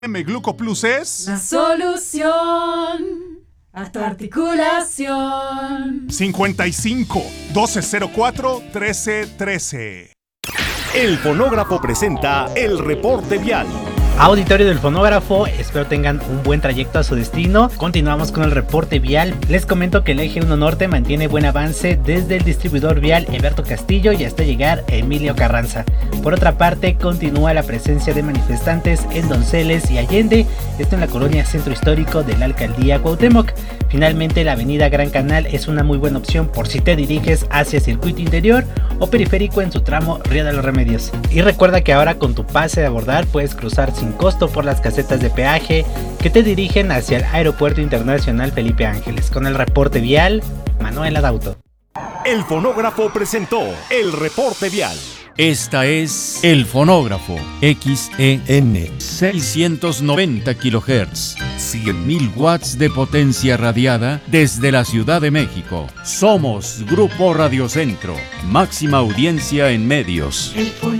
M-Gluco Plus es la solución a tu articulación. 55 1204 1313. El Fonógrafo presenta el reporte vial. Auditorio del Fonógrafo, espero tengan un buen trayecto a su destino. Continuamos con el reporte vial. Les comento que el eje 1 Norte mantiene buen avance desde el distribuidor vial Eberto Castillo y hasta llegar a Emilio Carranza. Por otra parte, continúa la presencia de manifestantes en Donceles y Allende, esto en la colonia Centro Histórico de la Alcaldía Cuauhtémoc. Finalmente, la avenida Gran Canal es una muy buena opción por si te diriges hacia Circuito Interior o Periférico en su tramo Río de los Remedios. Y recuerda que ahora con tu pase de abordar puedes cruzar sin costo por las casetas de peaje que te dirigen hacia el Aeropuerto Internacional Felipe Ángeles. Con el reporte vial, Manuel Adauto. El Fonógrafo presentó el reporte vial. Esta es El Fonógrafo, XEN 690 kHz, 100.000 watts de potencia radiada desde la Ciudad de México. Somos Grupo Radio Centro, máxima audiencia en medios.